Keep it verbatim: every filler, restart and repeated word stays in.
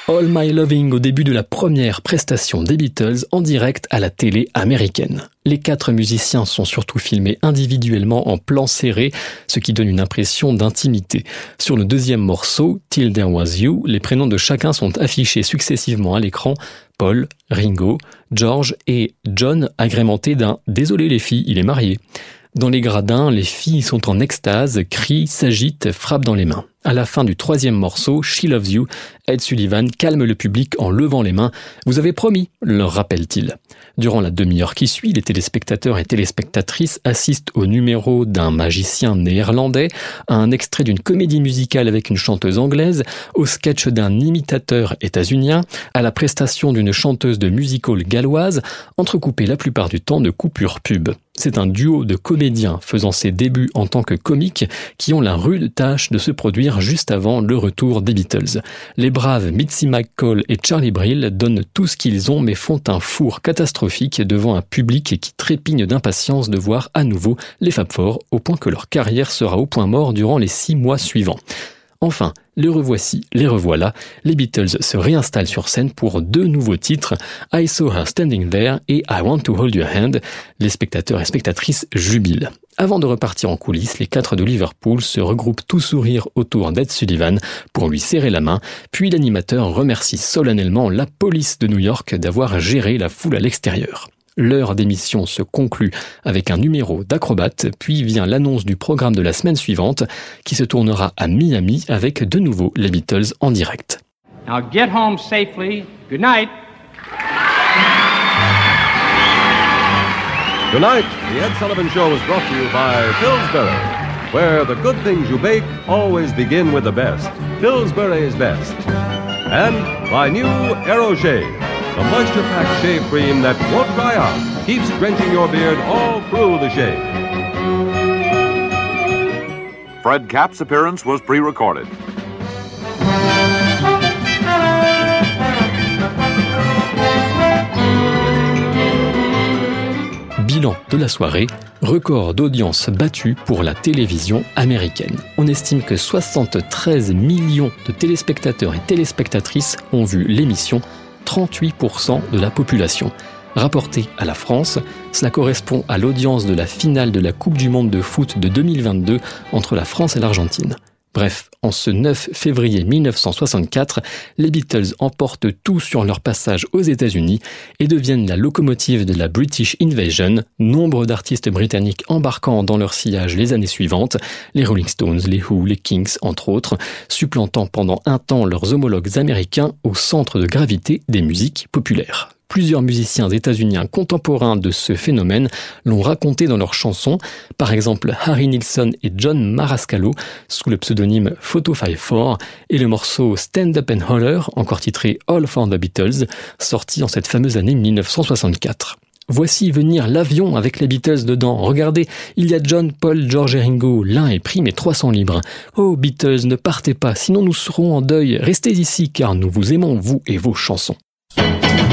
All My Loving au début de la première prestation des Beatles en direct à la télé américaine. Les quatre musiciens sont surtout filmés individuellement en plan serré, ce qui donne une impression d'intimité. Sur le deuxième morceau, Till There Was You, les prénoms de chacun sont affichés successivement à l'écran. Paul, Ringo, George et John, agrémentés d'un « Désolé les filles, il est marié ». Dans les gradins, les filles sont en extase, crient, s'agitent, frappent dans les mains. À la fin du troisième morceau, She Loves You, Ed Sullivan calme le public en levant les mains. « Vous avez promis », leur rappelle-t-il. Durant la demi-heure qui suit, les téléspectateurs et téléspectatrices assistent au numéro d'un magicien néerlandais, à un extrait d'une comédie musicale avec une chanteuse anglaise, au sketch d'un imitateur états-unien, à la prestation d'une chanteuse de music-hall galloise, entrecoupée la plupart du temps de coupures pub. C'est un duo de comédiens faisant ses débuts en tant que comiques qui ont la rude tâche de se produire juste avant le retour des Beatles. Les braves Mitzi McCall et Charlie Brill donnent tout ce qu'ils ont mais font un four catastrophique devant un public qui trépigne d'impatience de voir à nouveau les Fab Four au point que leur carrière sera au point mort durant les six mois suivants. Enfin, les revoici, les revoilà, les Beatles se réinstallent sur scène pour deux nouveaux titres, I Saw Her Standing There et I Want to Hold Your Hand. Les spectateurs et spectatrices jubilent. Avant de repartir en coulisses, les quatre de Liverpool se regroupent tout sourire autour d'Ed Sullivan pour lui serrer la main, puis l'animateur remercie solennellement la police de New York d'avoir géré la foule à l'extérieur. L'heure d'émission se conclut avec un numéro d'acrobates, puis vient l'annonce du programme de la semaine suivante qui se tournera à Miami avec de nouveau les Beatles en direct. Now get home safely. Good night. Tonight, the Ed Sullivan Show is brought to you by Pillsbury, where the good things you bake always begin with the best. Pillsbury's best. And by new Aero Shave, the moisture-packed shave cream that won't dry out, keeps drenching your beard all through the shave. Fred Kapp's appearance was pre-recorded. Bilan de la soirée, record d'audience battu pour la télévision américaine. On estime que soixante-treize millions de téléspectateurs et téléspectatrices ont vu l'émission, trente-huit pour cent de la population. Rapporté à la France, cela correspond à l'audience de la finale de la Coupe du Monde de foot de deux mille vingt-deux entre la France et l'Argentine. Bref, en ce neuf février mille neuf cent soixante-quatre, les Beatles emportent tout sur leur passage aux États-Unis et deviennent la locomotive de la British Invasion, nombre d'artistes britanniques embarquant dans leur sillage les années suivantes, les Rolling Stones, les Who, les Kings, entre autres, supplantant pendant un temps leurs homologues américains au centre de gravité des musiques populaires. Plusieurs musiciens états-uniens contemporains de ce phénomène l'ont raconté dans leurs chansons, par exemple Harry Nilsson et John Marascalco sous le pseudonyme Photo cinquante-quatre et le morceau Stand Up and Holler, encore titré All for the Beatles, sorti en cette fameuse année mille neuf cent soixante-quatre. Voici venir l'avion avec les Beatles dedans. Regardez, il y a John, Paul, George et Ringo. L'un est pris mais trois cents libres. Oh Beatles, ne partez pas, sinon nous serons en deuil. Restez ici car nous vous aimons, vous et vos chansons.